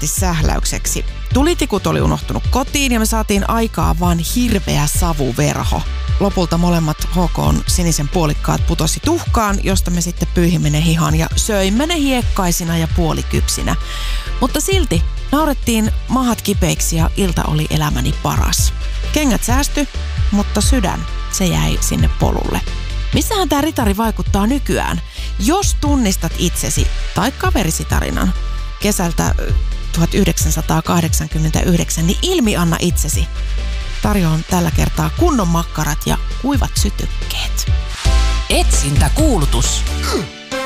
sähläykseksi. Tulitikut oli unohtunut kotiin ja me saatiin aikaa vaan hirveä savuverho. Lopulta molemmat HK:n sinisen puolikkaat putosi tuhkaan, josta me sitten pyyhimme ne hihaan ja söimme ne hiekkaisina ja puolikypsinä. Mutta silti naurettiin mahat kipeiksi ja ilta oli elämäni paras. Kengät säästy, mutta sydän, se jäi sinne polulle. Missähän tämä ritari vaikuttaa nykyään? Jos tunnistat itsesi tai kaverisi tarinan kesältä 1989, niin ilmianna itsesi. Tarjoan tällä kertaa kunnon makkarat ja kuivat sytykkeet. Etsintäkuulutus.